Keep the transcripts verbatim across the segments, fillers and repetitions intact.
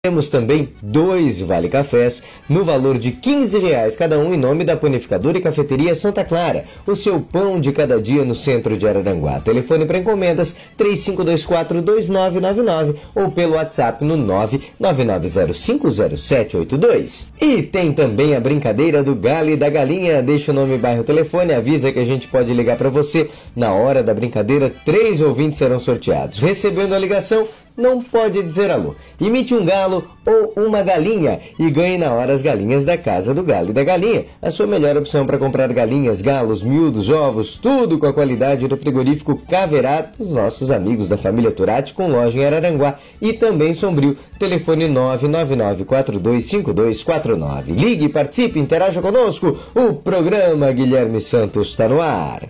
Temos também dois Vale Cafés no valor de quinze reais cada um em nome da Panificadora e Cafeteria Santa Clara, o seu pão de cada dia no centro de Araranguá. Telefone para encomendas três cinco dois quatro, dois nove nove nove ou pelo WhatsApp no nove nove nove zero cinco zero sete oito dois. E tem também a brincadeira do Galo e da Galinha. Deixa o nome, bairro, telefone, avisa que a gente pode ligar para você. Na hora da brincadeira, três ouvintes serão sorteados. Recebendo a ligação, não pode dizer alô. Imite um galo ou uma galinha e ganhe na hora as galinhas da Casa do Galo e da Galinha. A sua melhor opção para comprar galinhas, galos, miúdos, ovos, tudo com a qualidade do frigorífico Caverá dos nossos amigos da família Turati, com loja em Araranguá e também Sombrio. Telefone nove nove nove quatro dois cinco dois quatro nove. Ligue, participe, interaja conosco. O programa Guilherme Santos está no ar.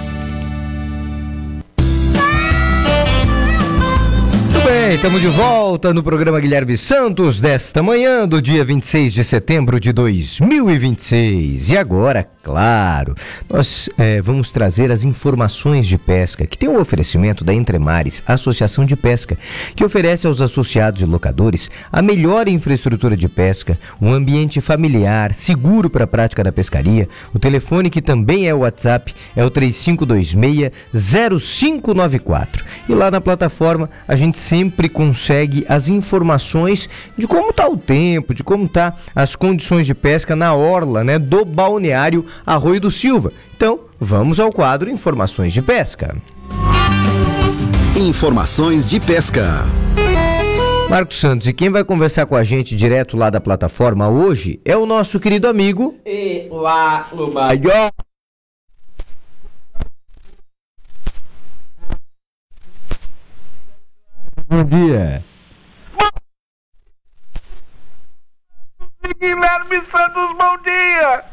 Bem, estamos de volta no programa Guilherme Santos desta manhã do dia vinte e seis de setembro de dois mil e vinte e seis. E agora, claro, nós é, vamos trazer as informações de pesca, que tem um oferecimento da Entremares, Associação de Pesca, que oferece aos associados e locadores a melhor infraestrutura de pesca, um ambiente familiar, seguro para a prática da pescaria. O telefone, que também é o WhatsApp, é o três cinco dois seis, zero cinco nove quatro. E lá na plataforma a gente sempre consegue as informações de como está o tempo, de como tá as condições de pesca na orla, né, do balneário Arroio do Silva. Então, vamos ao quadro Informações de Pesca. Informações de pesca. Marcos Santos, e quem vai conversar com a gente direto lá da plataforma hoje é o nosso querido amigo E lá o maior. Bom dia. Guilherme Santos, bom dia.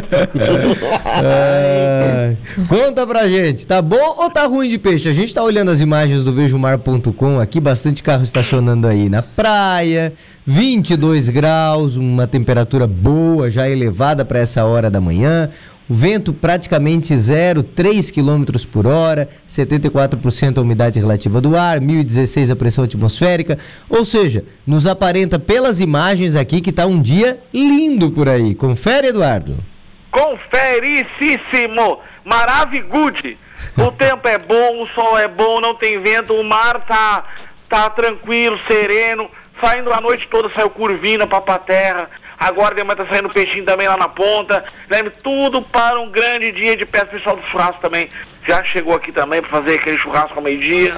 É, conta pra gente, tá bom ou tá ruim de peixe? A gente tá olhando as imagens do vejo mar ponto com aqui, bastante carro estacionando aí na praia, vinte e dois graus, uma temperatura boa, já elevada para essa hora da manhã. O vento praticamente zero, três quilômetros por hora, setenta e quatro por cento a umidade relativa do ar, mil e dezesseis a pressão atmosférica, ou seja, nos aparenta pelas imagens aqui que tá um dia lindo por aí. Confere, Eduardo. Confericíssimo, maravilhude. O tempo é bom, o sol é bom, não tem vento, o mar tá, tá tranquilo, sereno, saindo a noite toda, saiu curvina pra, pra terra. Agora de manhã tá saindo peixinho também lá na ponta. Lembra, tudo para um grande dia de pesca. O pessoal do churrasco também já chegou aqui também para fazer aquele churrasco ao meio-dia.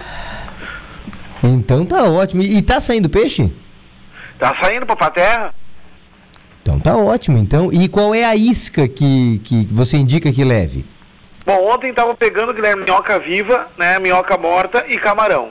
Então tá ótimo. E tá saindo peixe? Tá saindo pra, pra terra. Então tá ótimo. Então, e qual é a isca que, que você indica que leve? Bom, ontem tava pegando, Guilherme, minhoca viva, né, minhoca morta e camarão.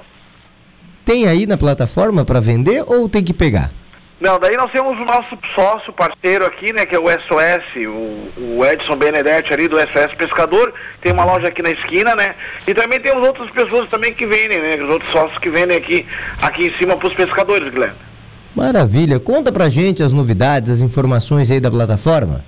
Tem aí na plataforma para vender ou tem que pegar? Não, daí nós temos o nosso sócio parceiro aqui, né, que é o S O S, o, o Edson Benedetti ali do S O S Pescador, tem uma loja aqui na esquina, né, e também temos outras pessoas também que vendem, né, os outros sócios que vendem aqui, aqui em cima para os pescadores, Guilherme. Maravilha, conta pra gente as novidades, as informações aí da plataforma.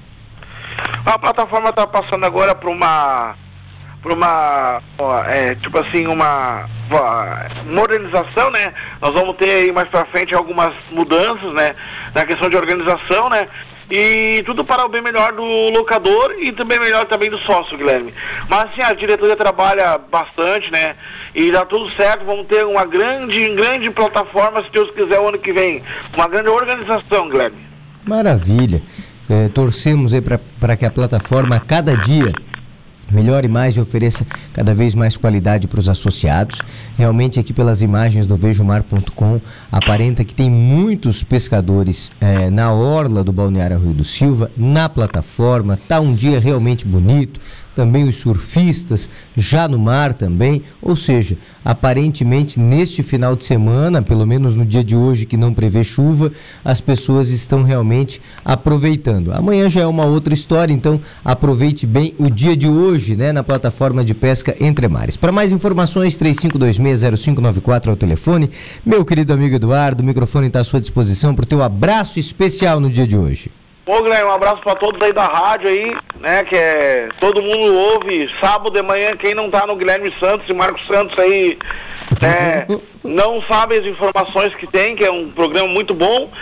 A plataforma está passando agora para uma, para uma, ó, é, tipo assim, uma ó, modernização, né? Nós vamos ter aí mais para frente algumas mudanças, né? Na questão de organização, né? E tudo para o bem melhor do locador e também melhor também do sócio, Guilherme. Mas assim, a diretoria trabalha bastante, né? E dá tudo certo, vamos ter uma grande, grande plataforma, se Deus quiser, o ano que vem. Uma grande organização, Guilherme. Maravilha. É, torcemos aí para que a plataforma a cada dia melhore mais e ofereça cada vez mais qualidade para os associados. Realmente aqui pelas imagens do vejo mar ponto com aparenta que tem muitos pescadores é, na orla do balneário Arroio do Silva, na plataforma. Tá um dia realmente bonito. Também os surfistas já no mar também, ou seja, aparentemente neste final de semana, pelo menos no dia de hoje que não prevê chuva, as pessoas estão realmente aproveitando. Amanhã já é uma outra história, então aproveite bem o dia de hoje, né, na plataforma de pesca Entre Mares. Para mais informações, três cinco dois seis, zero cinco nove quatro é o telefone. Meu querido amigo Eduardo, o microfone está à sua disposição para o teu abraço especial no dia de hoje. Pô, Guilherme, um abraço pra todos aí da rádio aí, né, que é, todo mundo ouve, sábado de manhã, quem não tá no Guilherme Santos e Marcos Santos aí, é, não sabem as informações que tem, que é um programa muito bom,